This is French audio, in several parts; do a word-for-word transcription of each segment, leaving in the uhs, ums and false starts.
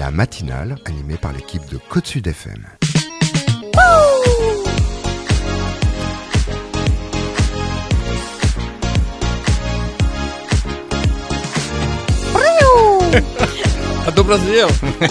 la matinale animée par l'équipe de Côte Sud F M. A do Brasil.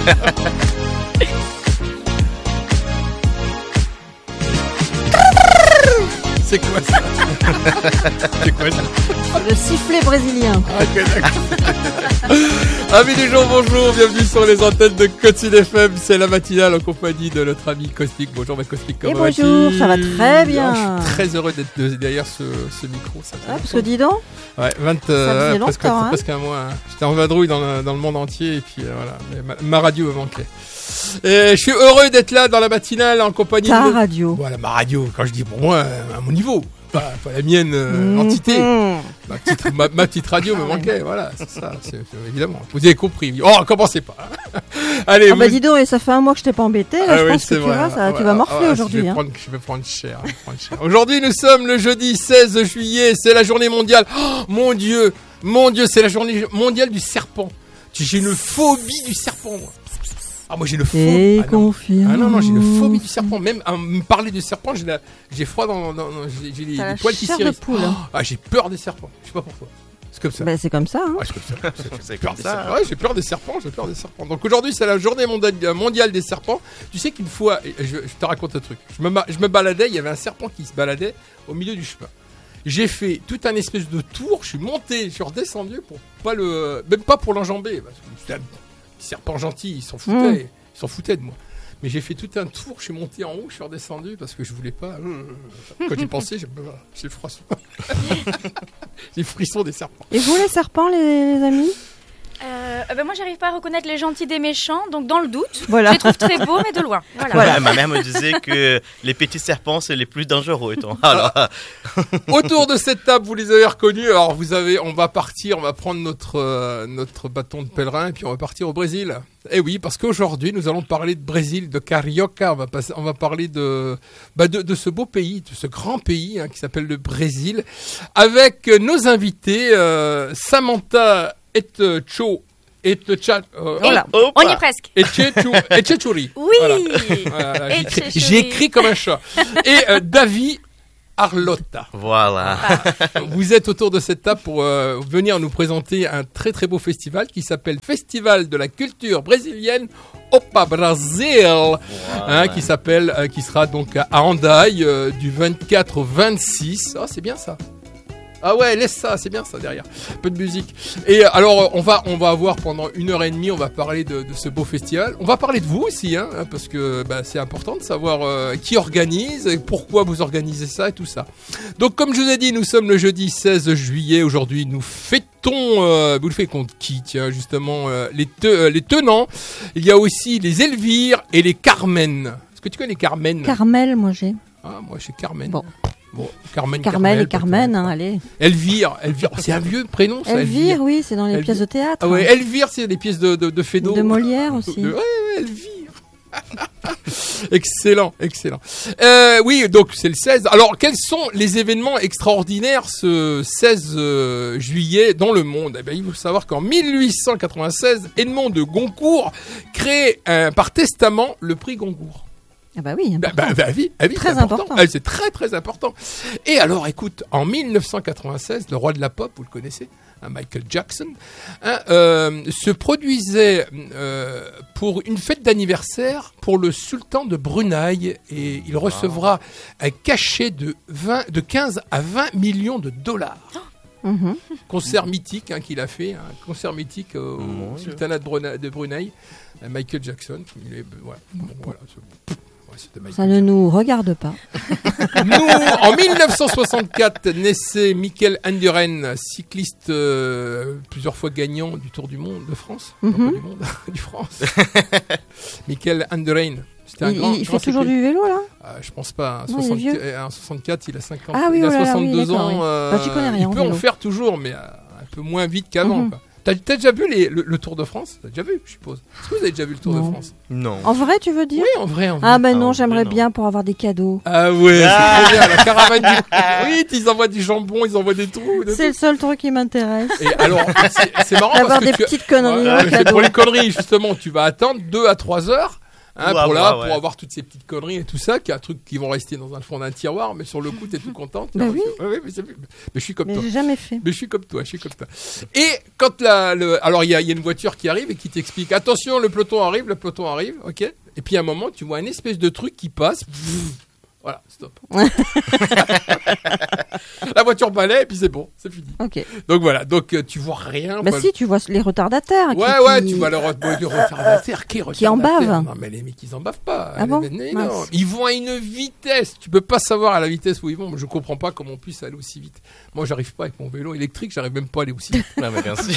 C'est quoi ça? C'est quoi ça? Le sifflet brésilien. Ah, okay, d'accord. Amis du jour, bonjour, bienvenue sur les antennes de Côte Sud F M. C'est la matinale en compagnie de notre ami Cosmic. Bonjour, ma Cosmic. Et bonjour, ça va très bien. Oh, je suis très heureux d'être de, derrière ce, ce micro. Ça ah, parce que dis donc. Ouais, vingt, ça euh, faisait presque, longtemps, hein. presque un mois. Hein. J'étais en vadrouille dans le, dans le monde entier et puis euh, voilà. Mais ma, ma radio me manquait. Et je suis heureux d'être là dans la matinale en compagnie Ta de... radio. Voilà, ma radio. Quand je dis pour moi, à mon niveau. Pas, pas la mienne euh, mmh. entité. Ma petite, ma, ma petite radio me manquait, voilà, c'est ça, c'est, c'est, évidemment. Vous avez compris. Oh, commencez pas. Allez, ah vous... bah dis donc, et ça fait un mois que je t'ai pas embêté. Là, ah je oui, pense que vrai. tu, vas, ça, ah, tu vas morfler ah, aujourd'hui. Je vais, hein. prendre, je vais prendre cher. Je vais prendre cher. Aujourd'hui, nous sommes le jeudi seize juillet. C'est la journée mondiale. Oh, mon Dieu, mon Dieu, c'est la journée mondiale du serpent. J'ai une phobie du serpent, moi. Ah, moi j'ai le phobie. Ah, non. ah non, non, j'ai le phobie du serpent. Même à me parler du serpent, j'ai, la... j'ai froid dans, dans, dans j'ai, j'ai les, les poils qui s'irrissent. Poule, hein. oh, ah, j'ai peur des serpents. Je sais pas pourquoi. C'est comme ça. Ben, c'est comme ça. Hein. Ah, c'est comme ça. C'est, c'est, c'est comme ça. Ouais, j'ai peur des serpents. J'ai peur des serpents. Donc aujourd'hui, c'est la journée mondiale des serpents. Tu sais qu'une fois, je, je te raconte un truc. Je me, je me baladais, il y avait un serpent qui se baladait au milieu du chemin. J'ai fait tout un espèce de tour. Je suis monté, je suis redescendu pour pas le, même pas pour l'enjamber. Parce que c'était un serpent gentil, ils s'en foutaient. Mmh. Ils s'en foutaient de moi. Mais j'ai fait tout un tour, je suis monté en haut, je suis redescendu parce que je voulais pas. Quand j'y pensais, j'ai, j'ai froid. J'ai frisson des serpents. Et vous, les serpents, les, les amis? Euh, ben moi j'arrive pas à reconnaître les gentils des méchants, donc dans le doute, voilà. je les trouve très beaux mais de loin. Voilà. Voilà. Ma mère me disait que les petits serpents c'est les plus dangereux. Alors... Autour de cette table, vous les avez reconnus. Alors vous avez, on va partir, on va prendre notre euh, notre bâton de pèlerin et puis on va partir au Brésil. Eh oui, parce qu'aujourd'hui nous allons parler de Brésil, de Carioca. On va passer, on va parler de bah de, de ce beau pays, de ce grand pays hein, qui s'appelle le Brésil, avec nos invités euh, Samantha et Cho et Tcha, euh, voilà. oh, on y est presque. Et Tchetchouri. Oui. Voilà. Voilà, j'ai, écrit, j'ai écrit comme un chat. Et euh, David Arlotta. Voilà. Ah. Vous êtes autour de cette table pour euh, venir nous présenter un très très beau festival qui s'appelle Festival de la culture brésilienne Opa Brasil, voilà. hein, qui s'appelle, euh, qui sera donc à Andai euh, du vingt-quatre au vingt-six. Ah, oh, c'est bien ça. Ah ouais, laisse ça, c'est bien ça derrière. Un peu de musique. Et alors, on va, on va avoir pendant une heure et demie, on va parler de, de ce beau festival. On va parler de vous aussi, hein, parce que bah, c'est important de savoir euh, qui organise, et pourquoi vous organisez ça et tout ça. Donc, comme je vous ai dit, nous sommes le jeudi seize juillet. Aujourd'hui, nous fêtons, euh, vous le faites contre qui, tiens, justement, euh, les, te, euh, les tenants. Il y a aussi les Elvire et les Carmen. Est-ce que tu connais Carmen? Carmel, moi j'ai. Ah, moi j'ai Carmen. Bon. Bon, Carmen, Carmel et Carmen, hein, allez. Elvire, Elvire, c'est un vieux prénom ça. Elvire, Elvire. Oui, c'est dans les Elvire. Pièces de théâtre. Ah ouais, Elvire, c'est des pièces de de, de Fédot. De Molière aussi. De, ouais, ouais, Elvire. Excellent, excellent. Euh, oui, donc c'est le seize. Alors, quels sont les événements extraordinaires ce seize juillet dans le monde? Eh bien, il faut savoir qu'en mille huit cent quatre-vingt-seize, Edmond de Goncourt crée euh, par testament le prix Goncourt. Ah bah oui, bah, bah, bah, oui, bah, oui très c'est important. important. Ah, c'est très très important. Et alors, écoute, en mille neuf cent quatre-vingt-seize, le roi de la pop, vous le connaissez, hein, Michael Jackson, hein, euh, se produisait euh, pour une fête d'anniversaire pour le sultan de Brunei et il recevra wow. un cachet de vingt, de quinze à vingt millions de dollars. Oh. Mmh. Concert mythique hein, qu'il a fait, un hein, concert mythique au mmh. sultanat de Brunei, de Brunei, Michael Jackson. Il est, voilà, bon, voilà, c'est... Ça ne nous regarde pas. Nous, en mille neuf cent soixante-quatre, naissait Mikael Indurain, cycliste euh, plusieurs fois gagnant du Tour du Monde de France. Mm-hmm. Du monde, du France. Mikael Indurain. C'était un il grand, il grand fait toujours du vélo, là euh, Je pense pas. En non, soixante-quatre, il a cinquante ah, oui, il a voilà, soixante-deux oui, ans. Oui. Euh, bah, j'y connais rien, il peut en faire toujours, mais euh, un peu moins vite qu'avant. Mm-hmm. Quoi. T'as, t'as déjà vu les, le, le Tour de France? T'as déjà vu, je suppose. Est-ce que vous avez déjà vu le Tour non. de France? Non. En vrai, tu veux dire? Oui, en vrai, en vrai. Ah ben Ah, non, en j'aimerais vrai, non. bien pour avoir des cadeaux. Ah ouais, c'est très bien, la caravane du... Oui, ils envoient du jambon, ils envoient des trous. Des C'est le seul truc qui m'intéresse. Et alors, c'est, c'est marrant D'avoir parce que des tu... petites conneries Ouais, en ouais, c'est cadeau. pour les conneries, justement. Tu vas attendre deux à trois heures. Hein, Ouais, pour là, ouais, ouais. pour avoir toutes ces petites conneries et tout ça, qui a un truc qui vont rester dans un fond d'un tiroir, mais sur le coup, t'es tout contente. Bah oui. Ouais, ouais, mais, c'est... mais je suis comme Mais toi. j'ai jamais fait. Mais je suis comme toi, je suis comme toi. Et quand la, le, alors il y a, y a une voiture qui arrive et qui t'explique, attention, le peloton arrive, le peloton arrive, ok. Et puis à un moment, tu vois une espèce de truc qui passe. Voilà, stop. La voiture balaie et puis c'est bon, c'est fini. Ok. Donc voilà, donc euh, tu vois rien. Bah enfin, si, tu vois les retardataires. Ouais, qui, ouais, qui- tu vois le, re- le retardataire qui est Qui en retardataire. bavent. Non, mais les mecs, ils en bavent pas. Ah Les bon mecs, mais Mince. non. Ils vont à une vitesse. Tu peux pas savoir à la vitesse où ils vont. Moi, je comprends pas comment on puisse aller aussi vite. Moi, j'arrive pas avec mon vélo électrique, j'arrive même pas à aller aussi vite. Ouais, mais bien sûr.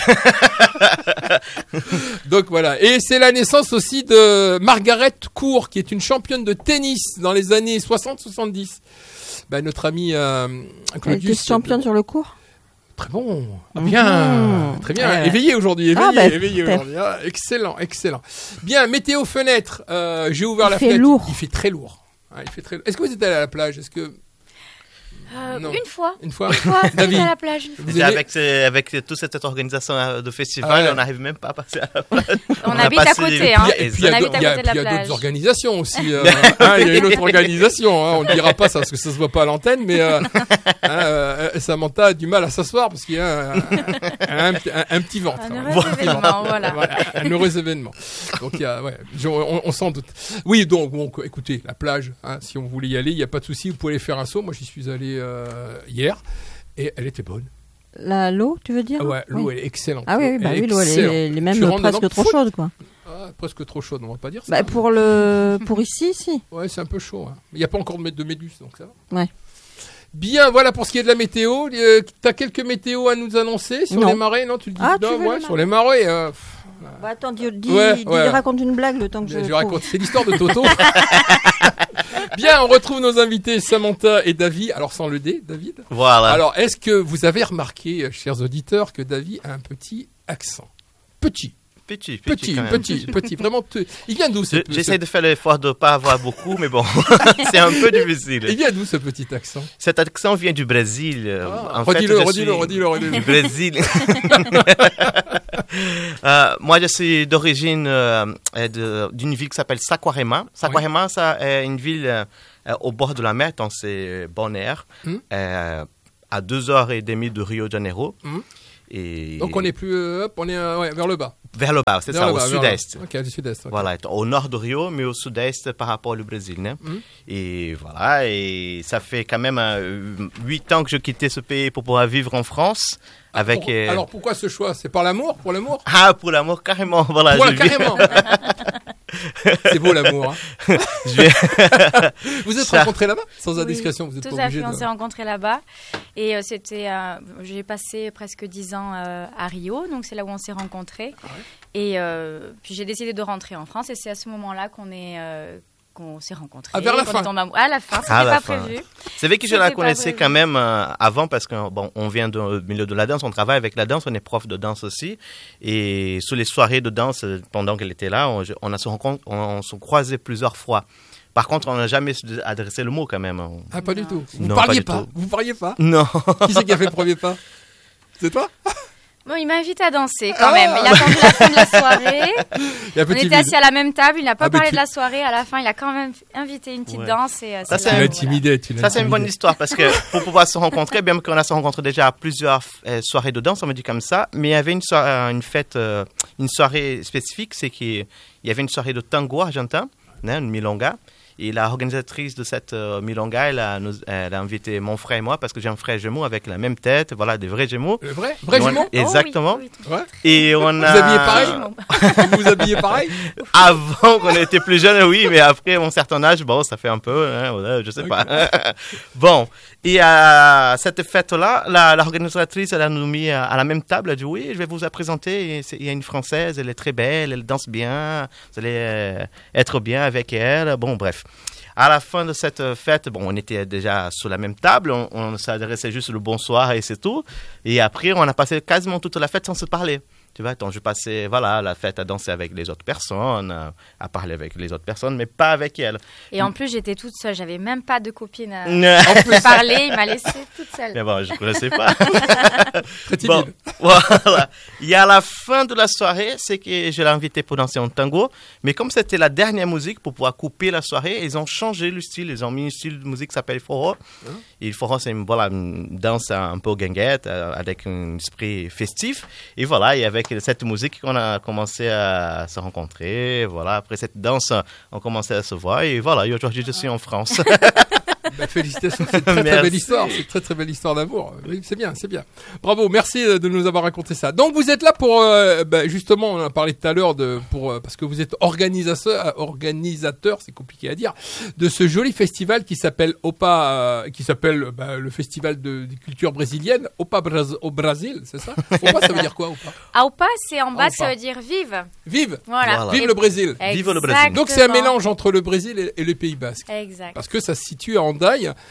Donc voilà. Et c'est la naissance aussi de Margaret Court, qui est une championne de tennis dans les années soixante soixante-dix. Bah, notre ami euh, Elle Claudius. était championne sur le cours. Très bon. Ah, bien. Mhm. Très bien. Ouais. Éveillé aujourd'hui. Éveillé, Ah, bah, éveillé super. aujourd'hui. Ah, excellent, excellent. Bien, météo fenêtre. Euh, j'ai ouvert Il la fait fenêtre. lourd. Il fait très lourd. Ah, il fait très lourd. Est-ce que vous êtes allé à la plage? Est-ce que Euh, Non. une fois. une fois Une fois, David. j'étais à la plage. une fois. Vous Déjà, aimez- avec, ce- avec toute cette organisation euh, de festival, Ah ouais. on n'arrive même pas à passer à la plage. On, a habite à passé côté, les- hein. Et puis il y On a, habite d'autres- à il y a- côté de la puis il y a d'autres plage. organisations aussi. euh, hein, il y a une autre organisation. Hein, on ne dira pas ça parce que ça se voit pas à l'antenne, mais euh, hein, euh, Samantha a du mal à s'asseoir parce qu'il y a un, un, un- un petit ventre. Un hein. heureux événement, voilà. Voilà, un heureux événement. Donc il y a, ouais, je- on, on s'en doute. Oui, donc bon, écoutez, la plage, hein, si on voulait y aller, il n'y a pas de souci, vous pouvez aller faire un saut. Moi, j'y suis allé euh, hier et elle était bonne. La l'eau, tu veux dire? Ah ouais, l'eau Oui. elle est excellente. Ah oui, oui, bah Elle est oui, l'eau, elle est, excellente. elle est même Tu rentres presque dedans, trop fout. chaude, quoi. Ah, presque trop chaude, on va pas dire ça. Bah, pour le, pour ici, si. Ouais, c'est un peu chaud. hein. Il n'y a pas encore de, mé- de méduse, donc ça va. Ouais. Bien, voilà pour ce qui est de la météo. Euh, T'as quelques météos à nous annoncer sur Non. les marées, non? Tu le dis Ah, non, tu veux ouais, les sur les marées. euh, pff, Bah, attends, dis, dis, Ouais, dis- ouais. raconte une blague le temps que je. je trouve. raconte. C'est l'histoire de Toto. Bien, on retrouve nos invités Samantha et David. Alors sans le D, David. Voilà. Alors, est-ce que vous avez remarqué, euh, chers auditeurs, que David a un petit accent? Petit, petit, petit, petit, quand même. petit, petit. Vraiment, te- il vient d'où ce, Je- ce- J'essaie de faire l'effort de ne pas avoir beaucoup, mais bon, c'est un peu Il difficile. vient d'où ce petit accent? Cet accent vient du Brésil. Euh, Ah, en fait, redis-le, je redis-le, suis redis-le, redis-le. Du Brésil. Euh, moi, je suis d'origine euh, de- d'une ville qui s'appelle Saquarema. Saquarema, ça est une ville euh, euh, au bord de la mer, dans c'est Bonaire, Hmm. euh, à deux heures et demie de Rio de Janeiro. Hmm. Et Donc on est plus, euh, hop, on est euh, ouais, vers le bas. vers le bas, c'est Vers ça, le au bas, vers le- sud-est. Ok, du sud-est. ok. Voilà, au nord de Rio, mais au sud-est par rapport au Brésil. Né? Mhm. Et voilà, et ça fait quand même euh, huit ans que je quittais ce pays pour pouvoir vivre en France. Avec, Pour- euh, Alors pourquoi ce choix? C'est par l'amour? Pour l'amour? Ah, pour l'amour, carrément. Voilà, Pour je la- vis- carrément. C'est beau l'amour. Hein. je vis- Vous êtes Ça- rencontrés là-bas? Sans Oui, indiscretion, vous êtes tout pas à obligé fait, on de... s'est rencontrés là-bas. Et euh, c'était, euh, j'ai passé presque dix ans euh, à Rio, donc c'est là où on s'est rencontrés. Ah ouais. Et euh, puis j'ai décidé de rentrer en France, et c'est à ce moment-là qu'on est, euh, qu'on s'est rencontrés. Ah, vers la qu'on fin. est tombés amoureux. À la fin, c'était À la pas fin. prévu. C'est vrai que je C'était la pas connaissais prévu. quand même euh, avant parce que bon, on vient du milieu de la danse, on travaille avec la danse, on est prof de danse aussi. Et sur les soirées de danse, euh, pendant qu'elle était là, on, je- on a se rencontré, on, on se croisait plusieurs fois. Par contre, on n'a jamais adressé le mot quand même. On- Ah, pas du Non. tout. Vous Non, parliez pas pas, du tout. Vous parliez pas Non. Qui c'est qui a fait le premier pas? C'est toi? Bon, il m'a invité à danser quand Ah. même. Il a attendu la fin de la soirée. Il y a On petit était vide. assis à la même table, il n'a pas Ah, mais parlé tu- de la soirée. À la fin, il a quand même invité une petite Ouais. danse. Et, euh, Ça, c'est c'est là Tu où, l'as un- voilà. intimidé, tu l'as Ça, c'est une bonne intimidé. histoire parce que pour pouvoir se rencontrer, bien qu'on a se rencontré déjà à plusieurs euh, soirées de danse, on me dit comme ça, mais il y avait une, soirée, une fête, euh, une soirée spécifique, c'est qu'il y avait une soirée de tango argentin, hein, une milonga. Et la organisatrice de cette euh, milonga, elle a, nous, elle a invité mon frère et moi parce que j'ai un frère jumeau avec la même tête, voilà, des vrais jumeaux. Le vrai? Vrai Ouais. jumeau? Exactement. Oh, oui, oui, Ouais. Et on a... Vous habillez pareil? oui. Vous vous habillez pareil? Avant qu'on était plus jeunes, oui, mais après, à un certain âge, bon, ça fait un peu, hein, voilà, je sais Ok. pas. Bon, et à cette fête-là, la, l'organisatrice, elle a nous mis à, à la même table, elle a dit, oui, je vais vous la présenter, Et c'est- il y a une Française, elle est très belle, elle danse bien, vous allez euh, être bien avec elle, bon, bref. À la fin de cette fête, bon, on était déjà sur la même table, on, on s'adressait juste le bonsoir et c'est tout. Et après, on a passé quasiment toute la fête sans se parler. Tu vois, donc je passais, voilà, la fête à danser avec les autres personnes, à, à parler avec les autres personnes, mais pas avec elle. Et en plus, j'étais toute seule. J'avais même pas de copine à en plus parler. Il m'a laissée toute seule. Mais bon, je ne connaissais pas. Très timide. Bon, voilà. Et à la fin de la soirée, c'est que je l'ai invité pour danser un tango. Mais comme c'était la dernière musique, pour pouvoir couper la soirée, ils ont changé le style. Ils ont mis un style de musique qui s'appelle Forró. Hein? Et le Forró, c'est une, voilà, une danse un peu guinguette, avec un esprit festif. Et voilà, et avec cette musique qu'on a commencé à se rencontrer. Voilà, après cette danse, on commençait à se voir. Et voilà, et aujourd'hui, je suis en France. Bah, félicitations, c'est une très, très belle histoire, c'est une très très belle histoire d'amour. Oui, c'est bien, c'est bien. Bravo, merci de nous avoir raconté ça. Donc vous êtes là pour, euh, bah, justement, on en a parlé tout à l'heure de, pour, euh, parce que vous êtes organisateur, organisateur, c'est compliqué à dire, de ce joli festival qui s'appelle Opa, euh, qui s'appelle bah, le festival de, de culture brésilienne, Opa Bras- au Brésil, c'est ça? Opa, ça veut dire quoi, Opa? Ah, Opa, c'est en bas, Opa. Ça veut dire vive. Vive. Voilà. Voilà. Vive le Brésil. Exactement. Vive le Brésil. Donc c'est un mélange entre le Brésil et, et le Pays Basque. Exact. Parce que ça se situe à Hendaye, hein,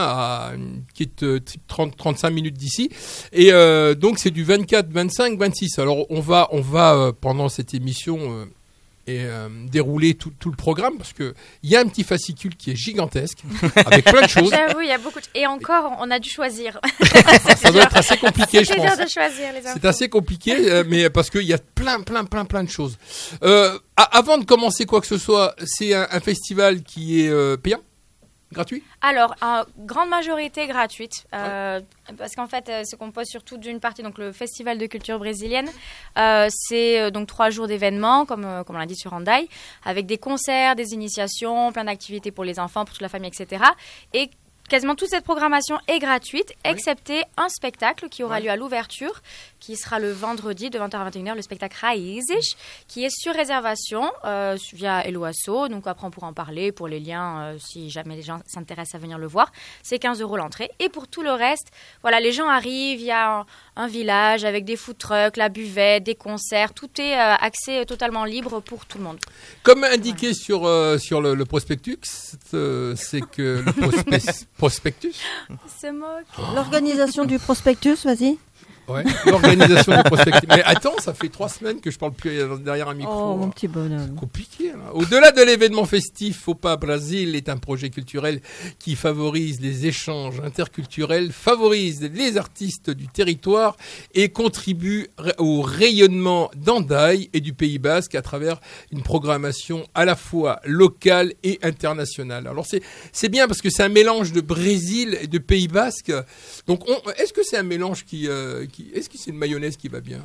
à une petite euh, trente à trente-cinq minutes d'ici. Et euh, donc c'est du vingt-quatre, vingt-cinq, vingt-six. Alors on va, on va euh, pendant cette émission euh, et, euh, dérouler tout, tout le programme parce qu'il y a un petit fascicule qui est gigantesque avec plein de choses. J'avoue, il y a beaucoup de... Et encore, on a dû choisir. Ça doit être assez compliqué, je C'est pense. dur de choisir les infos. C'est assez compliqué, euh, mais parce qu'il y a plein, plein, plein, plein de choses. Euh, a- avant de commencer quoi que ce soit, c'est un, un festival qui est euh, payant, gratuit. Alors, en grande majorité gratuite, euh, parce qu'en fait, euh, se compose surtout d'une partie, donc le Festival de culture brésilienne. Euh, c'est euh, donc trois jours d'événements, comme, euh, comme on l'a dit sur Hendaye, avec des concerts, des initiations, plein d'activités pour les enfants, pour toute la famille, et cetera. Et quasiment toute cette programmation est gratuite, Oui. excepté un spectacle qui aura Ouais. lieu à l'ouverture, qui sera le vendredi de vingt heures à vingt et une heures, le spectacle Raízes, qui est sur réservation euh, via Eloasso. Donc après, on pourra en parler pour les liens, euh, si jamais les gens s'intéressent à venir le voir. C'est quinze euros l'entrée. Et pour tout le reste, voilà, les gens arrivent, il y a un, un village avec des food trucks, la buvette, des concerts. Tout est euh, accès totalement libre pour tout le monde. Comme indiqué sur, euh, sur le, le prospectus, euh, c'est que le prospe- prospectus, Se moque. L'organisation du prospectus, vas-y. ouais, l'organisation du prospectus. Mais attends, ça fait trois semaines que je parle plus derrière un micro. Oh, mon hein. petit bonhomme. Compliqué. Là. Au-delà de l'événement festif, Opa Brasil est un projet culturel qui favorise les échanges interculturels, favorise les artistes du territoire et contribue au rayonnement d'Hendaye et du Pays Basque à travers une programmation à la fois locale et internationale. Alors c'est c'est bien parce que c'est un mélange de Brésil et de Pays Basque. Donc on, est-ce que c'est un mélange qui, euh, qui est-ce que c'est une mayonnaise qui va bien?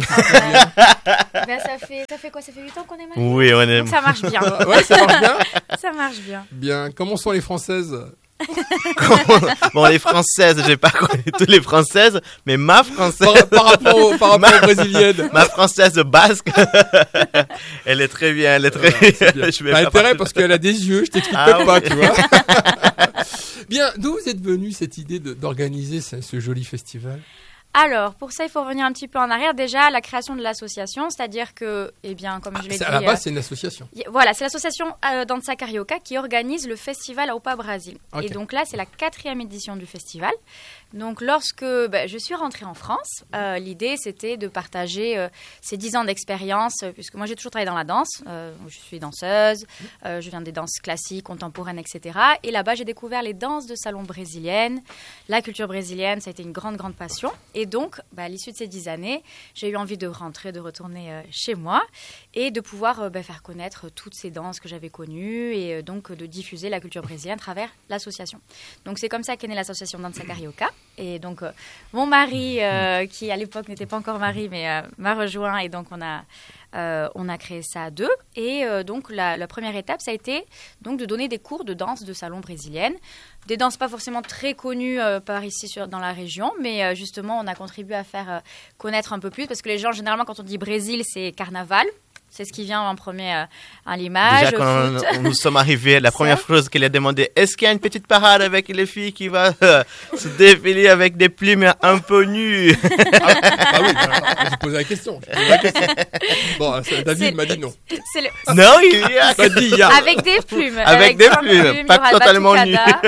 Ben, ça fait, ça fait quoi? Ça fait huit ans qu'on est mariés. Oui, on est... Donc ça marche bien. Ouais, ça marche bien. Ça marche bien. Bien. Comment sont les Françaises? Bon, les Françaises, je n'ai pas connu toutes les Françaises, mais ma Française... Par, par rapport, au- par rapport aux Brésiliennes. Ma Française basque, elle est très bien, elle est très Ouais, c'est bien. Je vais T'as pas intérêt parler- parce qu'elle a des yeux, je t'explique Ah même pas, oui. tu vois. Bien, d'où vous êtes venue cette idée de- d'organiser ce, ce joli festival? Alors, pour ça, il faut revenir un petit peu en arrière. Déjà, la création de l'association, c'est-à-dire que, eh bien, comme je l'ai C'est- dit... À la base, euh, c'est une association. y- Voilà, c'est l'association euh, Dança Carioca qui organise le festival à Opa Brasil. Ok. Et donc là, c'est la quatrième édition du festival. Donc lorsque ben, je suis rentrée en France, euh, l'idée c'était de partager euh, ces dix ans d'expérience, euh, puisque moi j'ai toujours travaillé dans la danse, euh, je suis danseuse, euh, je viens des danses classiques, contemporaines, et cetera. Et là-bas j'ai découvert les danses de salon brésiliennes, la culture brésilienne, ça a été une grande, grande passion. Et donc, ben, à l'issue de ces dix années, j'ai eu envie de rentrer, de retourner euh, chez moi et de pouvoir euh, ben, faire connaître toutes ces danses que j'avais connues et euh, donc de diffuser la culture brésilienne à travers l'association. Donc c'est comme ça qu'est née l'association Dança Carioca. Et donc euh, mon mari, euh, qui à l'époque n'était pas encore mari, mais euh, m'a rejoint et donc on a, euh, on a créé ça à deux. Et euh, donc la, la première étape, ça a été donc de donner des cours de danse de salon brésilienne. Des danses pas forcément très connues euh, par ici sur, dans la région, mais euh, justement on a contribué à faire euh, connaître un peu plus, parce que les gens généralement quand on dit Brésil, c'est carnaval. C'est ce qui vient en premier euh, à l'image. Déjà, quand on, nous sommes arrivés, la première chose qu'elle a demandé, est-ce qu'il y a une petite parade avec les filles qui va euh, se défiler avec des plumes un peu nues? Ah, bah oui, bah, j'ai posé la question. J'ai posé la question. Bon, David C'est- m'a dit non. C'est le- Non, il y a... M'a dit il y a. Avec des plumes. Avec des plein de plumes, il y pas aura le totalement batucada.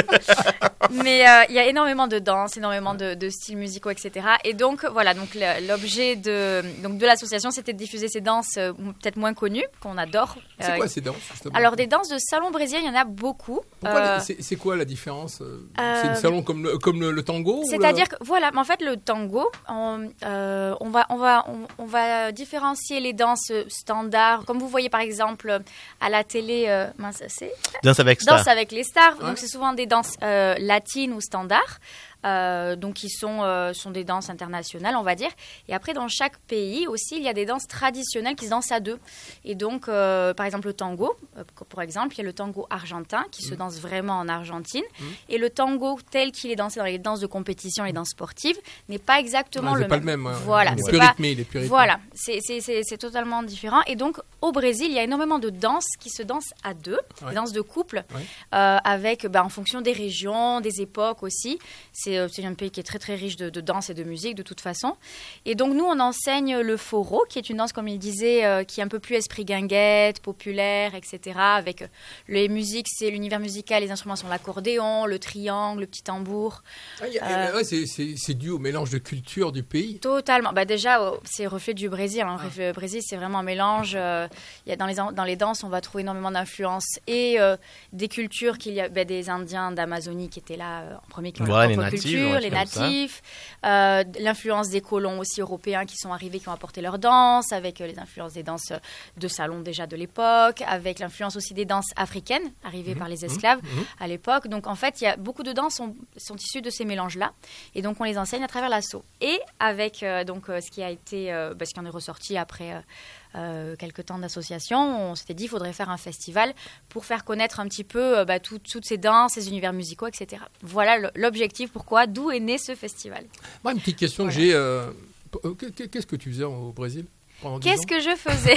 Mais euh, il y a énormément de danse, énormément de, de styles musicaux, et cetera. Et donc, voilà, donc le- l'objet de, donc, de l'association, c'était de diffuser ces danses euh, peut-être moins connues, qu'on adore. C'est Euh, quoi ces danses justement? Alors, des danses de salon brésilien, il y en a beaucoup. Pourquoi Euh, les- c'est, c'est quoi la différence? euh, euh, C'est une salon comme le, comme le, le tango ou C'est-à-dire la- que voilà, mais en fait le tango, on, euh, on va on va on, on va différencier les danses standards, comme vous voyez par exemple à la télé, euh, mince, c'est Danse avec Star. Danse avec les stars. Ouais. Donc c'est souvent des danses euh, latines ou standards. Euh, donc qui sont, euh, sont des danses internationales, on va dire. Et après, dans chaque pays aussi, il y a des danses traditionnelles qui se dansent à deux. Et donc, euh, par exemple, le tango, euh, pour exemple, il y a le tango argentin qui se danse vraiment en Argentine. Mmh. Et le tango tel qu'il est dansé dans les danses de compétition, les danses sportives, n'est pas exactement Ouais, c'est le pas même. le même. ouais. Voilà, Il est c'est plus pas- rythmé, il est plus rythmé. Voilà, c'est, c'est, c'est, c'est totalement différent. Et donc, au Brésil, il y a énormément de danses qui se dansent à deux, Ouais. des danses de couple, Ouais. euh, avec, bah, en fonction des régions, des époques aussi. C'est, euh, c'est un pays qui est très très riche de, de danse et de musique de toute façon. Et donc, nous, on enseigne le foro, qui est une danse, comme il disait, euh, qui est un peu plus esprit guinguette, populaire, et cetera. Avec euh, les musiques, c'est l'univers musical, les instruments sont l'accordéon, le triangle, le petit tambour. Ah, il y a- Euh, ouais, c'est, c'est, c'est dû au mélange de culture du pays. Totalement. Bah déjà, euh, c'est reflet du Brésil. Hein. Le Brésil, c'est vraiment un mélange. euh, il y a dans les dans les danses, on va trouver énormément d'influences et euh, des cultures qu'il y a, bah, des Indiens d'Amazonie qui étaient là euh, en premier, qui ont Voilà, leur les propre natifs, culture, ouais, les comme ça. natifs, euh, l'influence des colons aussi européens qui sont arrivés, qui ont apporté leur danse, avec euh, les influences des danses de salon déjà de l'époque, avec l'influence aussi des danses africaines arrivées par les esclaves mhm. à l'époque. Donc en fait, il y a beaucoup de danses sont, sont issues de ces mélanges-là, et donc on les enseigne à travers l'assaut. Et avec euh, donc euh, ce qui a été, euh, bah, ce qui en est ressorti après. Euh, Euh, quelques temps d'association, on s'était dit qu'il faudrait faire un festival pour faire connaître un petit peu euh, bah, tout- toutes ces danses, ces univers musicaux, et cetera. Voilà le- l'objectif, pourquoi, d'où est né ce festival. Moi, une petite question Voilà. que j'ai. euh, euh, qu'est- Qu'est-ce que tu faisais au Brésil pendant dix Qu'est-ce ans? que je faisais?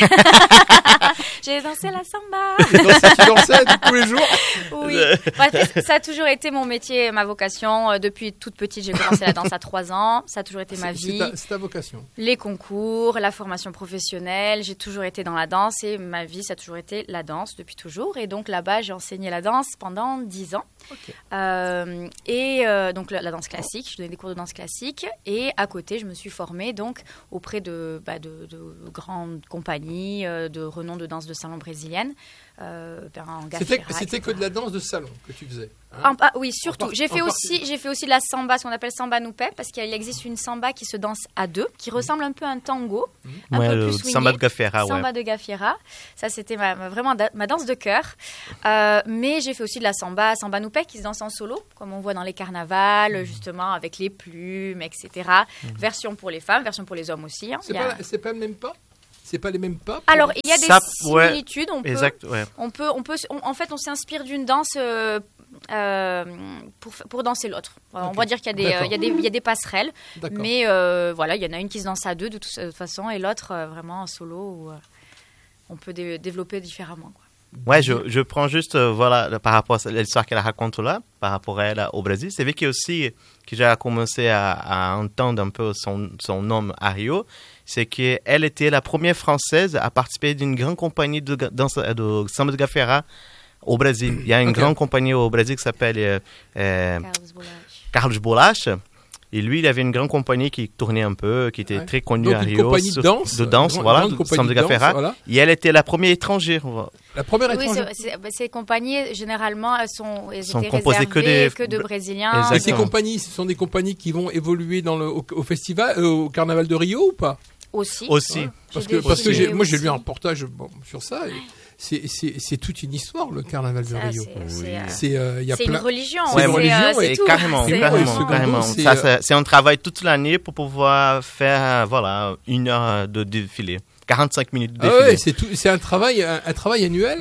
J'ai dansé la samba. Tu dansais- tu dansais tous les jours? Oui, Bref, ça a toujours été mon métier, ma vocation. Euh, Depuis toute petite, j'ai commencé la danse à trois ans. Ça a toujours été ma C'est- vie. C'est ta, c'est ta vocation. Les concours, la formation professionnelle, j'ai toujours été dans la danse et ma vie, ça a toujours été la danse depuis toujours. Et donc là-bas, j'ai enseigné la danse pendant dix ans. Ok. Euh, et euh, donc la, la danse classique, je donnais des cours de danse classique. Et à côté, je me suis formée donc auprès de, bah, de, de grandes compagnies euh, de renom de danse de salon brésilienne. Euh, ben, en C'était, Gafira, c'était et que cetera. de la danse de salon que tu faisais. hein En- ah, oui, surtout. En par- J'ai fait en aussi, j'ai fait aussi de la samba, ce qu'on appelle samba noupé, parce qu'il existe une samba qui se danse à deux, qui ressemble un peu à un tango, un Ouais, peu le plus swingé. samba de Gafira, ouais. Samba de Gafira. Ça, c'était ma, ma- vraiment da- ma danse de cœur. Euh, mais j'ai fait aussi de la samba, samba noupé, qui se danse en solo, comme on voit dans les carnavals, justement, avec les plumes, et cetera. Version pour les femmes, version pour les hommes aussi. hein. C'est Il y a- pas, c'est pas le même pas? C'est pas les mêmes pas pour- Alors, il y a des Ça, ouais, similitudes. On peut, Exact, ouais. on peut, on peut, on- en fait, on s'inspire d'une danse euh, euh, pour, pour danser l'autre. Voilà, On Ok. va dire qu'il y a des, D'accord. euh, il y a des, il y a des passerelles, D'accord. mais euh, voilà, il y en a une qui se danse à deux de toute de toute façon et l'autre euh, vraiment en solo où euh, on peut dé- développer différemment. Quoi. Ouais, je, je prends juste, euh, voilà, le- par rapport à l'histoire qu'elle raconte là, par rapport à elle à- au Brésil. C'est vrai que aussi, que j'ai commencé à, à entendre un peu son, son nom à Rio, c'est qu'elle était la première Française à participer d'une grande compagnie de, ga- danse- de samba de Gafira au Brésil. Il y a une Ok. grande compagnie au Brésil qui s'appelle euh, euh, Carlos Bollage. Carlos Bollage. Et lui, il avait une grande compagnie qui tournait un peu, qui était Ouais. très connue Donc, à une Rio. compagnie de sur- danse, De danse, grande- voilà, grande de compagnie samba de de danse, Gafira. voilà. Et elle était la première étrangère. La première Oui, étrangère. c'est- c'est- bah, ces compagnies, généralement, elles sont, elles Sont étaient composées que réservées des- que de Brésiliens. Et ces Exactement. compagnies, ce sont des compagnies qui vont évoluer dans le, au, au festival, euh, au carnaval de Rio ou pas? Aussi. Aussi. Parce J'ai que, parce que défilé j'ai, moi j'ai aussi. lu un reportage bon, sur ça. et c'est, c'est, c'est toute une histoire le carnaval de Ça, Rio. c'est- c'est, euh, C'est, euh, il y a c'est plein. une religion. C'est Ouais, une c'est, religion, euh, c'est Et tout. carrément, C'est- carrément, secondo, carrément. c'est, Ça, euh, ça- c'est un travail toute l'année pour pouvoir faire, voilà, une heure de défilé. quarante-cinq minutes de Ah défilé. ouais, c'est tout, c'est un travail, un, un travail annuel.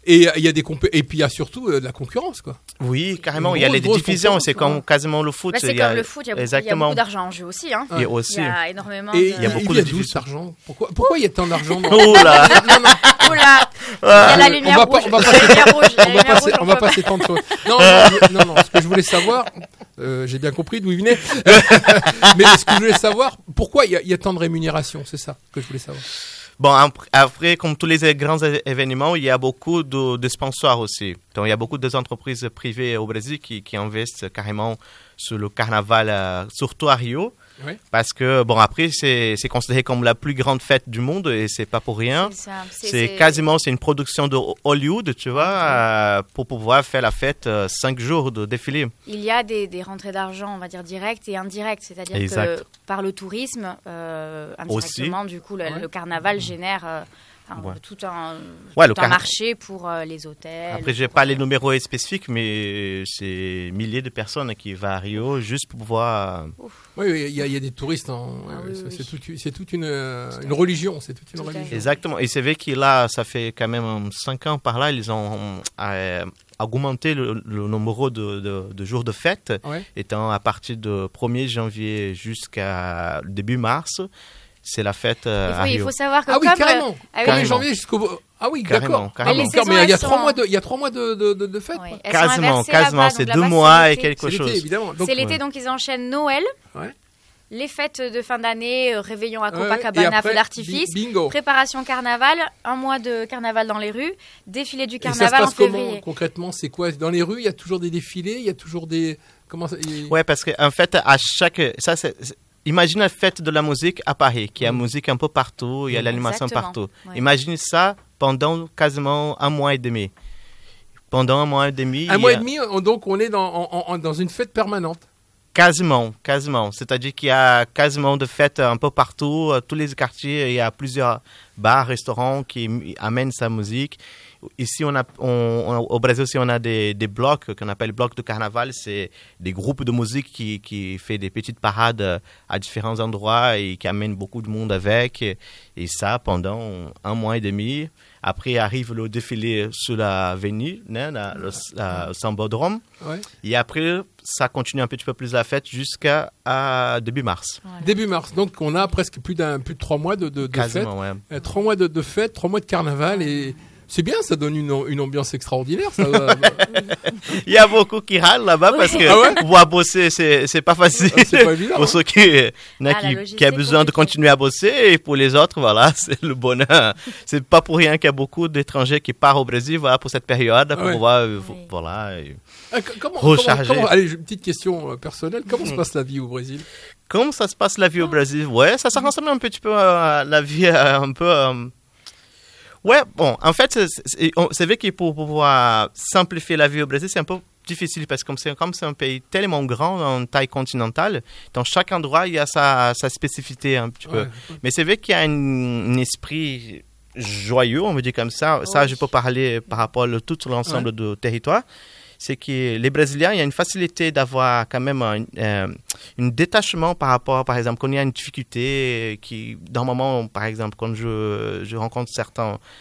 Et il y a des compé- et puis il y a surtout euh, de la concurrence, quoi. Oui, carrément. Une il y a grosse, les grosse divisions. C'est concurrence, comme quasiment le foot. Bah, c'est il y a... comme le foot, il y a beaucoup, il y a Exactement. beaucoup d'argent en jeu aussi. Hein. Et aussi. Il y a énormément Et de... il y a beaucoup de d'où cet argent. Pourquoi, pourquoi il y a tant d'argent dans... Oh là. Non, non, Oh là, il y a la lumière on va rouge. pas, on va Il y a la lumière rouge. il y a on la va lumière passer, rouge, on va peut pas. passer tant de choses. Non, non, non, non, ce que je voulais savoir, euh, j'ai bien compris d'où il venait. Mais ce que je voulais savoir, pourquoi il y a, il y a tant de rémunération, c'est ça que je voulais savoir. Bon, après, comme tous les grands événements, il y a beaucoup de, de sponsors aussi. Donc, il y a beaucoup d'entreprises privées au Brésil qui, qui investissent carrément sur le carnaval, euh, surtout à Rio. Oui. Parce que, bon, après, c'est, c'est considéré comme la plus grande fête du monde et c'est pas pour rien. C'est, ça, c'est, c'est, c'est quasiment, c'est une production de Hollywood, tu vois, euh, pour pouvoir faire la fête euh, cinq jours de défilé. Il y a des, des rentrées d'argent, on va dire directes et indirectes, c'est-à-dire Exact. que par le tourisme, euh, indirectement, Aussi. du coup, le, Ouais. le carnaval génère euh, un, Ouais. tout un, Ouais, tout le un car- marché pour euh, les hôtels. Après, je n'ai pas les numéros spécifiques, mais c'est milliers de personnes qui vont à Rio juste pour pouvoir... Oui, oui, il y, a- il y a des touristes. En, Ah ouais, oui, ça, oui. c'est, toute, c'est toute une, euh, une religion. C'est toute une Tout à religion. fait. Exactement. Et c'est vrai que là, ça fait quand même cinq ans par là, ils ont euh, augmenté le, le nombre de, de, de jours de fête, Ouais. étant à partir du premier janvier jusqu'à début mars. C'est la fête euh, Il faut, à il Rio. faut savoir que Ah oui, comme carrément. euh, ah oui, premier Carrément. janvier jusqu'au. Ah oui, Carrément, d'accord. carrément. Mais les D'accord, mais il y a saisons, trois elles mois sont- de, il y a trois mois de, de, de, de fête. oui, quoi. elles sont Quasiment, inversées quasiment. là-bas, C'est donc deux là-bas, mois c'est et l'été. quelque C'est l'été, chose. évidemment. Donc, C'est l'été, ouais. donc ils enchaînent Noël, Ouais. les fêtes de fin d'année, euh, réveillon à Ouais, ouais. Copacabana, Et après, feu d'artifice, bi- bingo. préparation carnaval, un mois de carnaval dans les rues, défilé du Et ça se carnaval en passe comment février. concrètement? C'est quoi dans les rues? Il y a toujours des défilés, il y a toujours des comment ça... il- Ouais, parce qu'en fait, à chaque... Ça, c'est... c'est- Imagine la fête de la musique à Paris, qui a Mm. musique un peu partout, il y a Mm. l'animation Exactement, partout. ouais. Imagine ça pendant quasiment un mois et demi. Pendant un mois et demi. Un il mois y et a- demi, on- donc on est dans, en- en- dans une fête permanente. Quasiment, quasiment. C'est-à-dire qu'il y a quasiment de fêtes un peu partout. euh, Tous les quartiers, il y a plusieurs bars, restaurants qui m- amènent sa musique. Ici, on a, on, on- au Brésil aussi, on a des, des blocs qu'on appelle blocs de carnaval. C'est des groupes de musique qui, qui fait des petites parades euh, à différents endroits et qui amènent beaucoup de monde avec. Et, et ça, pendant un mois et demi. Après arrive le défilé sur l'avenue, né, la, le, la- le Sambodrome. Ouais. Et après, ça continue un petit peu plus la fête jusqu'à à début mars. Voilà. Début mars, donc on a presque plus d'un plus de trois mois de, de, de fête. Quasiment, ouais. Euh, Trois mois de, de fête, trois mois de carnaval et c'est bien, ça donne une, une ambiance extraordinaire. Ça, euh, Il y a beaucoup qui râlent là-bas parce que Ah ouais pouvoir bosser, c'est, c'est pas facile. c'est pas évident. Pour hein. ceux qui, il y en a Ah, la qui, logistique qui a besoin de compliquée. continuer à bosser et pour les autres, voilà, c'est le bonheur. C'est pas pour rien qu'il y a beaucoup d'étrangers qui partent au Brésil, voilà, pour cette période, pour Ouais. pouvoir, euh, Oui. voilà. et- Ah, c- comment, Recharger. comment- comment- allez, j'ai une petite question euh, personnelle. Comment se passe la vie au Brésil? Comment ça se passe la vie au Brésil? Ouais, ça, ça ressemble un petit peu à la vie euh, un peu. euh, Ouais, bon, en fait, c'est- c'est on- c'est vrai que pour pouvoir simplifier la vie au Brésil, c'est un peu difficile parce que comme c'est, comme c'est un pays tellement grand en taille continentale, dans chaque endroit, il y a sa, sa spécificité un petit peu. Ouais. Mais c'est vrai qu'il y a un, un esprit joyeux, on me dit comme ça. Ça, Oui. je peux parler par rapport à tout l'ensemble du territoire. C'est que les Brésiliens, il y a une facilité d'avoir quand même un, euh, un détachement par rapport, par exemple, quand il y a une difficulté qui, dans le moment, par exemple, quand je, je rencontre certains